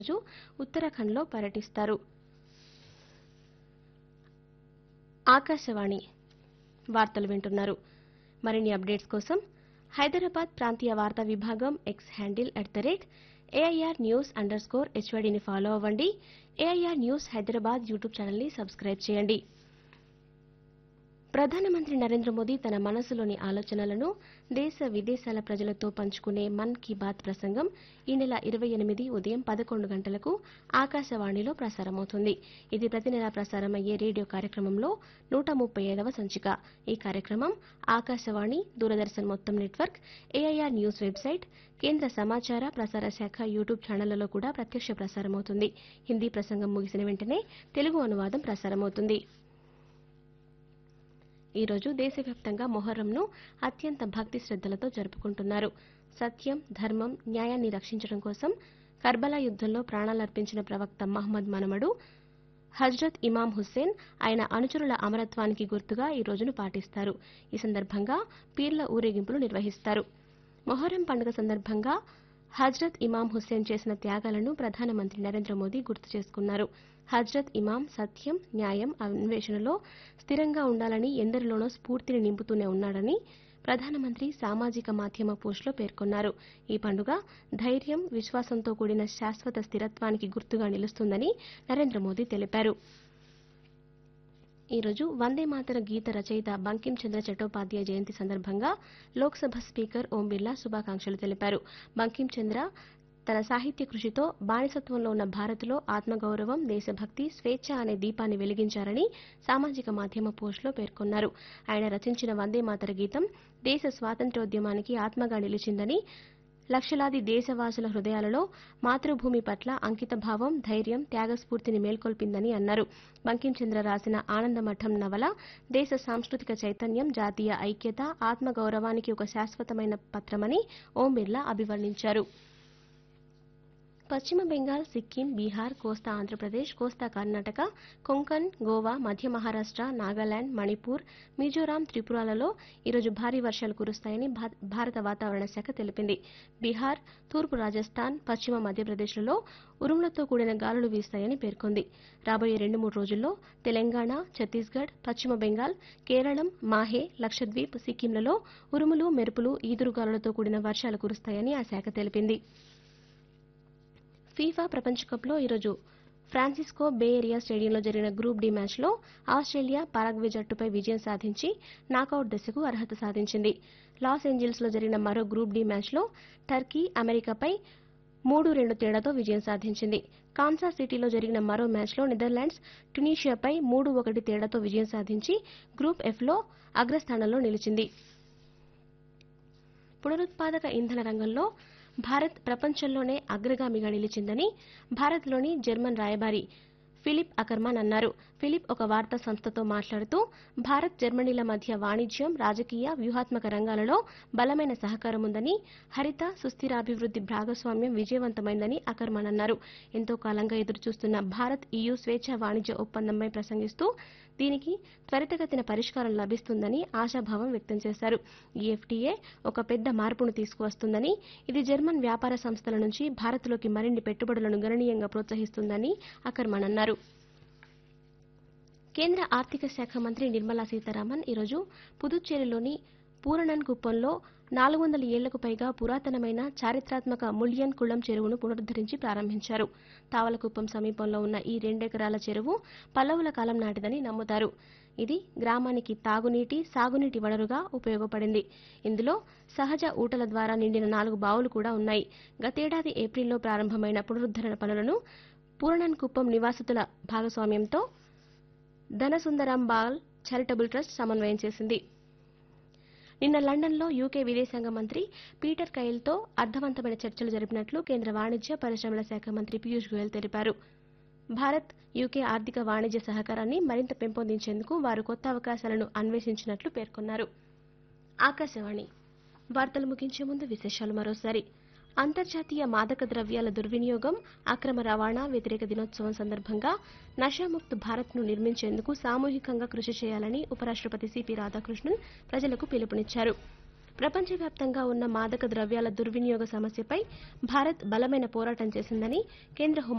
రోజు ఉత్తరాఖండ్లో పర్యటిస్తారు. ఆకాశవాణి వార్తలు వింటున్నారు. మరిన్ని అప్డేట్స్ కోసం హైదరాబాద్ ప్రాంతీయ వార్తా విభాగం ఎక్స్ హ్యాండిల్ @AIRnews_HYDని ఫాలో అవ్వండి. AIR న్యూస్ హైదరాబాద్ యూట్యూబ్ ఛానల్ని సబ్స్క్రైబ్ చేయండి. ప్రధానమంత్రి నరేంద్ర మోదీ తన మనసులోని ఆలోచనలను దేశ విదేశాల ప్రజలతో పంచుకునే మన్ కీ బాత్ ప్రసంగం ఈ నెల 28 ఉదయం 11 గంటలకు ఆకాశవాణిలో ప్రసారమవుతుంది. ఇది ప్రతి నెలా ప్రసారమయ్యే రేడియో కార్యక్రమంలో 135వ సంచిక. ఈ కార్యక్రమం ఆకాశవాణి, దూరదర్శన్ మొత్తం నెట్వర్క్, AIR న్యూస్ వెబ్సైట్, కేంద్ర సమాచార ప్రసార శాఖ యూట్యూబ్ ఛానళ్లలో కూడా ప్రత్యక్ష ప్రసారమవుతుంది. హిందీ ప్రసంగం ముగిసిన వెంటనే తెలుగు అనువాదం ప్రసారమవుతుంది. ఈ రోజు దేశవ్యాప్తంగా మొహర్రంను అత్యంత భక్తి శ్రద్దలతో జరుపుకుంటున్నారు. సత్యం, ధర్మం, న్యాయాన్ని రక్షించడం కోసం కర్బలా యుద్దంలో ప్రాణాలర్పించిన ప్రవక్త మహ్మద్ మనమడు హజ్రత్ ఇమాం హుస్సేన్, ఆయన అనుచరుల అమరత్వానికి గుర్తుగా ఈ రోజును పాటిస్తారు. ఈ సందర్భంగా పీర్ల ఊరేగింపులు నిర్వహిస్తారు. మొహర్రం పండుగ సందర్భంగా హజ్రత్ ఇమాం హుస్సేన్ చేసిన త్యాగాలను ప్రధానమంత్రి నరేంద్ర మోదీ గుర్తు చేసుకున్నారు. హజ్రత్ ఇమాం సత్యం, న్యాయం, అన్వేషణలో స్థిరంగా ఉండాలని ఎందరిలోనో స్ఫూర్తిని నింపుతూనే ఉన్నాడని ప్రధానమంత్రి సామాజిక మాధ్యమ పోస్టులో పేర్కొన్నారు. ఈ పండుగ ధైర్యం, విశ్వాసంతో కూడిన శాశ్వత స్థిరత్వానికి గుర్తుగా నిలుస్తుందని నరేంద్ర మోదీ తెలిపారు. ఈ రోజు వందే మాతర గీత రచయిత బంకిం చంద్ర చట్టోపాధ్యాయ జయంతి సందర్భంగా లోక్సభ స్పీకర్ ఓం బిర్లా శుభాకాంక్షలు తెలిపారు. బంకిం చంద్ర తన సాహిత్య కృషితో బానిసత్వంలో ఉన్న భారత్లో ఆత్మగౌరవం, దేశభక్తి, స్వేచ్ఛ అనే దీపాన్ని వెలిగించారని సామాజిక మాధ్యమ పోస్టులో పేర్కొన్నారు. ఆయన రచించిన వందే మాతర గీతం దేశ స్వాతంత్ర్యోద్యమానికి ఆత్మగా నిలిచిందని, లక్షలాది దేశవాసుల హృదయాలలో మాతృభూమి పట్ల అంకితభావం, ధైర్యం, త్యాగస్ఫూర్తిని మేల్కొల్పిందని అన్నారు. బంకిం చంద్ర రాసిన ఆనందమఠం నవల దేశ సాంస్కృతిక చైతన్యం, జాతీయ ఐక్యత, ఆత్మగౌరవానికి ఒక శాశ్వతమైన పత్రమని ఓం బిర్లా అభివర్ణించారు. పశ్చిమ బెంగాల్, సిక్కిం, బీహార్, కోస్తా ఆంధ్రప్రదేశ్, కోస్తా కర్ణాటక, కొంకణ్, గోవా, మధ్య మహారాష్ట్ర, నాగాలాండ్, మణిపూర్, మిజోరాం, త్రిపురలలో ఈరోజు భారీ వర్షాలు కురుస్తాయని భారత వాతావరణ శాఖ తెలిపింది. బీహార్, తూర్పు రాజస్థాన్, పశ్చిమ మధ్యప్రదేశ్లలో ఉరుములతో కూడిన గాలులు వీస్తాయని పేర్కొంది. రాబోయే 2-3 రోజుల్లో తెలంగాణ, ఛత్తీస్గఢ్, పశ్చిమ బెంగాల్, కేరళం, మాహే, లక్షద్వీప్, సిక్కింలలో ఉరుములు, మెరుపులు, ఈదురుగాలులతో కూడిన వర్షాలు కురుస్తాయని ఆ శాఖ తెలిపింది. ఫీఫా ప్రపంచ కప్లో ఈరోజు ఫ్రాన్సిస్కో బే ఏరియా స్టేడియంలో జరిగిన గ్రూప్ డి మ్యాచ్లో ఆస్ట్రేలియా పారాగ్వే జట్టుపై విజయం సాధించి నాకౌట్ దశకు అర్హత సాధించింది. లాస్ ఏంజిల్స్లో జరిగిన మరో గ్రూప్ డి మ్యాచ్లో టర్కీ అమెరికాపై 3-2 తేడాతో విజయం సాధించింది. కాన్సాస్ సిటీలో జరిగిన మరో మ్యాచ్లో నెదర్లాండ్స్ ట్యునీషియాపై 3-1 తేడాతో విజయం సాధించి గ్రూప్ ఎఫ్లో అగ్రస్థానంలో నిలిచింది. పునరుత్పాదక ఇంధన రంగంలో భారత్ ప్రపంచంలోనే అగ్రగామిగా నిలిచిందని భారత్లోని జర్మన్ రాయబారి ఫిలిప్ అకర్మాన్ అన్నారు. ఫిలిప్ ఒక వార్తా సంస్థతో మాట్లాడుతూ భారత్, జర్మనీల మధ్య వాణిజ్యం, రాజకీయ, వ్యూహాత్మక రంగాలలో బలమైన సహకారం ఉందని, హరిత, సుస్థిరాభివృద్ది భాగస్వామ్యం విజయవంతమైందని అకర్మాన్ అన్నారు. ఎంతో కాలంగా ఎదురుచూస్తున్న భారత్ EU స్వేచ్ఛా వాణిజ్య ఒప్పందంపై ప్రసంగిస్తూ దీనికి త్వరితగతిన పరిష్కారం లభిస్తుందని ఆశాభావం వ్యక్తం చేశారు. ఈ FTA ఒక పెద్ద మార్పును తీసుకువస్తుందని, ఇది జర్మన్ వ్యాపార సంస్థల నుంచి భారత్లోకి మరిన్ని పెట్టుబడులను గణనీయంగా ప్రోత్సహిస్తుందని అకర్మాన్ అన్నారు. కేంద్ర ఆర్థిక శాఖ మంత్రి నిర్మలా సీతారామన్ ఈరోజు పుదుచ్చేరిలోని పూరణన్ కుప్పంలో 400 ఏళ్లకు పైగా పురాతనమైన చారిత్రాత్మక ముల్యన్ కుళం చెరువును పునరుద్దరించి ప్రారంభించారు. తావలకుప్పం సమీపంలో ఉన్న ఈ 2 ఎకరాల చెరువు పల్లవుల కాలం నాటిదని నమ్ముతారు. ఇది గ్రామానికి తాగునీటి, సాగునీటి వనరుగా ఉపయోగపడింది. ఇందులో సహజ ఊటల ద్వారా నిండిన 4 బావులు కూడా ఉన్నాయి. గతేడాది ఏప్రిల్లో ప్రారంభమైన పునరుద్ధరణ పనులను పూరణన్ కుప్పం నివాసితుల భాగస్వామ్యంతో ధనసుందరం బాల్ చారిటబుల్ ట్రస్ట్ సమన్వయం చేసింది. నిన్న లండన్లో UK విదేశాంగ మంత్రి పీటర్ కైల్తో అర్థవంతమైన చర్చలు జరిపినట్లు కేంద్ర వాణిజ్య, పరిశ్రమల శాఖ మంత్రి పీయూష్ గోయల్ తెలిపారు. భారత్, UK ఆర్థిక వాణిజ్య సహకారాన్ని మరింత పెంపొందించేందుకు వారు కొత్త అవకాశాలను అన్వేషించినట్లు పేర్కొన్నారు. ఆకాశవాణి వార్తలు ముగించే ముందు విశేషాలు మరోసారి. అంతర్జాతీయ మాదక ద్రవ్యాల దుర్వినియోగం, అక్రమ రవాణా వ్యతిరేక దినోత్సవం సందర్భంగా నషాముక్త్ భారత్ను నిర్మించేందుకు సామూహికంగా కృషి చేయాలని ఉపరాష్ట్రపతి సిపి రాధాకృష్ణన్ ప్రజలకు పిలుపునిచ్చారు. ప్రపంచవ్యాప్తంగా ఉన్న మాదక ద్రవ్యాల దుర్వినియోగ సమస్యపై భారత్ బలమైన పోరాటం చేసిందని కేంద్ర